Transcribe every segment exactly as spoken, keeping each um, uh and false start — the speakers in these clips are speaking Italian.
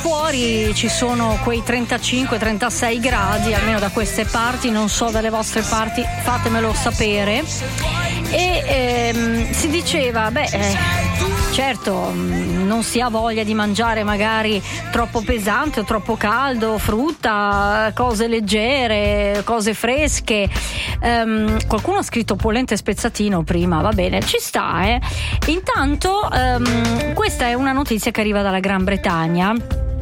fuori ci sono quei trentacinque trentasei gradi, almeno da queste parti, non so dalle vostre parti, fatemelo sapere. E ehm, si diceva, beh, eh, certo, non si ha voglia di mangiare magari troppo pesante o troppo caldo, frutta, cose leggere, cose fresche. Um, qualcuno ha scritto polente e spezzatino prima, va bene, ci sta, eh. Intanto um, questa è una notizia che arriva dalla Gran Bretagna.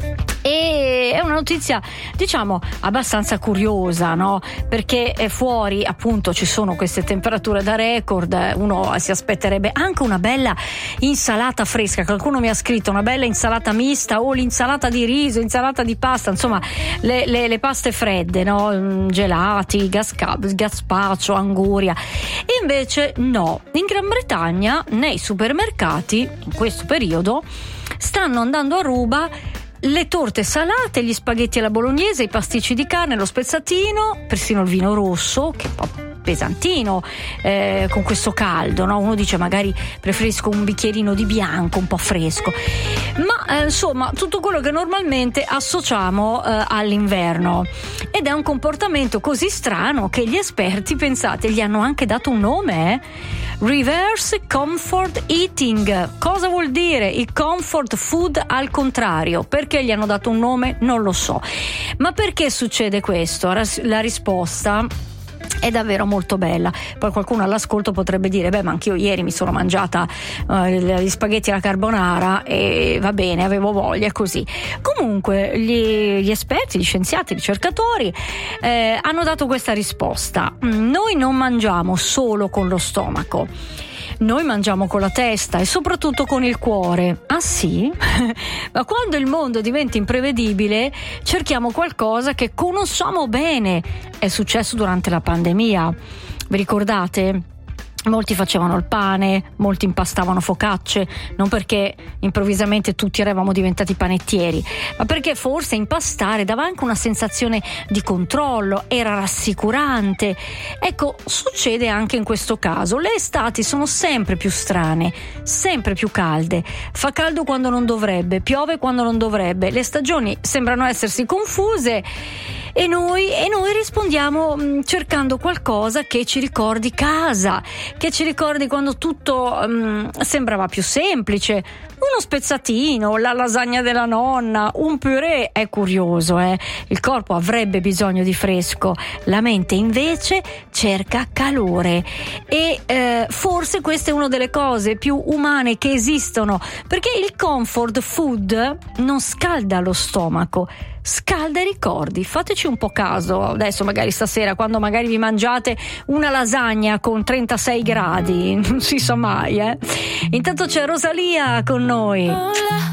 E è una notizia, diciamo, abbastanza curiosa, no? Perché fuori appunto ci sono queste temperature da record, uno si aspetterebbe anche una bella insalata fresca. Qualcuno mi ha scritto una bella insalata mista o l'insalata di riso, insalata di pasta, insomma le, le, le paste fredde, no? Gelati, gasca, gazpacho, anguria. E invece no, in Gran Bretagna nei supermercati in questo periodo stanno andando a ruba le torte salate, gli spaghetti alla bolognese, i pasticci di carne, lo spezzatino, persino il vino rosso, che è un po' pesantino eh, con questo caldo, no? Uno dice magari preferisco un bicchierino di bianco un po' fresco, ma eh, insomma tutto quello che normalmente associamo eh, all'inverno, ed è un comportamento così strano che gli esperti, pensate, gli hanno anche dato un nome, eh? Reverse comfort eating. Cosa vuol dire il comfort food al contrario? Perché gli hanno dato un nome? Non lo so. Ma perché succede questo? La risposta è davvero molto bella. Poi qualcuno all'ascolto potrebbe dire, beh, ma anch'io ieri mi sono mangiata uh, gli spaghetti alla carbonara e va bene, avevo voglia, così. Comunque gli, gli esperti, gli scienziati, i ricercatori eh, hanno dato questa risposta: noi non mangiamo solo con lo stomaco, noi mangiamo con la testa e soprattutto con il cuore. Ah sì? Ma quando il mondo diventa imprevedibile cerchiamo qualcosa che conosciamo bene. È successo durante la pandemia, vi ricordate? Molti facevano il pane, molti impastavano focacce, non perché improvvisamente tutti eravamo diventati panettieri, ma perché forse impastare dava anche una sensazione di controllo, era rassicurante. Ecco, succede anche in questo caso. Le estati sono sempre più strane, sempre più calde. Fa caldo quando non dovrebbe, piove quando non dovrebbe. Le stagioni sembrano essersi confuse e noi, e noi rispondiamo mh, cercando qualcosa che ci ricordi casa, che ci ricordi quando tutto um, sembrava più semplice. Uno spezzatino, la lasagna della nonna, un purè. È curioso, eh? Il corpo avrebbe bisogno di fresco, la mente invece cerca calore. E eh, forse questa è una delle cose più umane che esistono, perché il comfort food non scalda lo stomaco, scalda i ricordi. Fateci un po' caso adesso, magari stasera, quando magari vi mangiate una lasagna con trentasei gradi, non si sa mai, eh. Intanto c'è Rosalia con noi.